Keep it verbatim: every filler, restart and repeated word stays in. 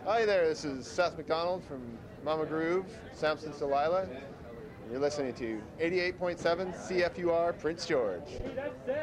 Hi there, this is Seth McDonald from Mama Groove, Samson's Delilah. You're listening to eighty-eight point seven C F U R Prince George.